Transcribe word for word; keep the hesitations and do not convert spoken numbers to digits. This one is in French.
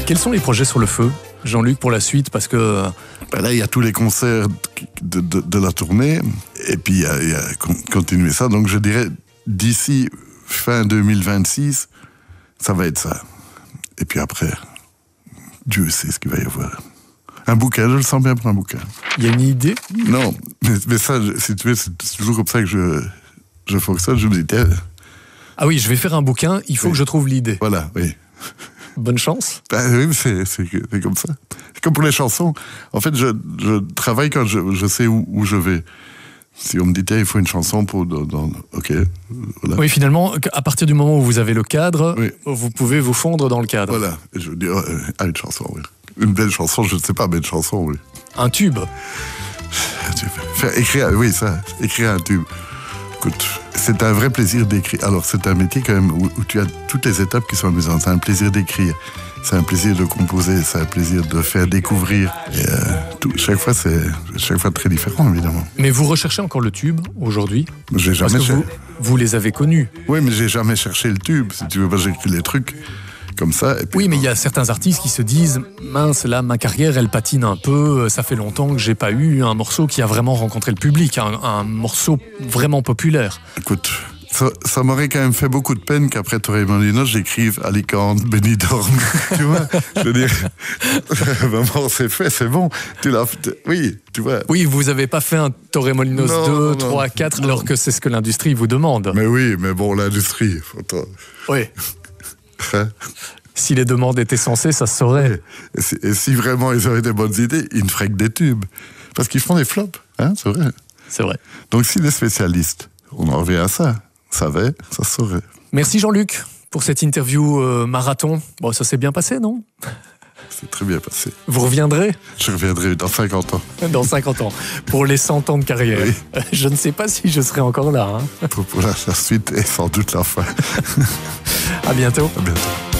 Quels sont les projets sur le feu, Jean-Luc, pour la suite? Parce que ben là, il y a tous les concerts de, de, de la tournée, et puis il y a, il y a continuer ça. Donc je dirais, d'ici fin deux mille vingt-six, ça va être ça. Et puis après, Dieu sait ce qu'il va y avoir. Un bouquin, je le sens bien pour un bouquin. Il y a une idée? Non, mais, mais ça, si tu veux, c'est toujours comme ça que je, je fonctionne. Je me dis, tiens... Ah oui, je vais faire un bouquin, il faut oui. que je trouve l'idée. Voilà, oui. Bonne chance. Ben, oui, c'est, c'est, c'est comme ça. C'est comme pour les chansons. En fait, je, je travaille quand je, je sais où, où je vais. Si on me dit, tiens, il faut une chanson pour... Dans, dans, ok, voilà. Oui, finalement, à partir du moment où vous avez le cadre, oui. vous pouvez vous fondre dans le cadre. Voilà. Et je veux dire, euh, ah, une chanson, oui. Une belle chanson, je ne sais pas, mais une chanson, oui. Un tube. Faire écrire, oui, ça, écrire un tube. Écoute, c'est un vrai plaisir d'écrire. Alors, c'est un métier quand même où, où tu as toutes les étapes qui sont amusantes. C'est un plaisir d'écrire, c'est un plaisir de composer, c'est un plaisir de faire découvrir. Et euh, tout, chaque fois, c'est chaque fois très différent, évidemment. Mais vous recherchez encore le tube aujourd'hui? J'ai jamais Parce que cher... vous, vous les avez connus. Oui, mais j'ai jamais cherché le tube. Si tu veux pas, j'écris les trucs comme ça. Et puis, oui, mais il y a certains artistes qui se disent « Mince, là, ma carrière, elle patine un peu. Ça fait longtemps que j'ai pas eu un morceau qui a vraiment rencontré le public, un, un morceau vraiment populaire. » Écoute, ça, ça m'aurait quand même fait beaucoup de peine qu'après Torremolinos, j'écrive Alicante, Benidorm. Tu vois, je veux dire, maman, c'est fait, c'est bon. Tu l'as, oui, tu vois. Oui, vous avez pas fait un Torremolinos deux, trois, quatre, alors que c'est ce que l'industrie vous demande. Mais oui, mais bon, l'industrie, faut t'en... Oui. Si les demandes étaient censées, ça se saurait. Et si, et si vraiment ils auraient des bonnes idées, ils ne feraient que des tubes. Parce qu'ils font des flops, hein, c'est vrai. C'est vrai. Donc si les spécialistes, on en revient à ça, savaient, ça se saurait. Merci Jean-Luc pour cette interview euh, marathon. Bon, ça s'est bien passé, non? C'est très bien passé. Vous reviendrez? Je reviendrai dans cinquante ans. Dans cinquante ans, pour les cent ans de carrière. Oui. Je ne sais pas si je serai encore là. Hein. Pour, pour la, la suite et sans doute la fin. À bientôt. À bientôt.